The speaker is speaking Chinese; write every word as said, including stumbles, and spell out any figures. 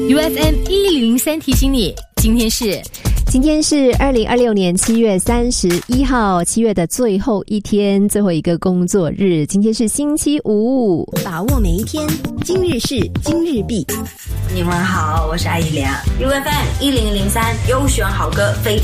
U F M 一零零三提醒你，今天是今天是二零二六年七月三十一号，七月的最后一天，最后一个工作日。今天是星期五， 把握每一天，今日事今日毕。 你们好，我是艾怡良。U F M 一零零三优选好歌非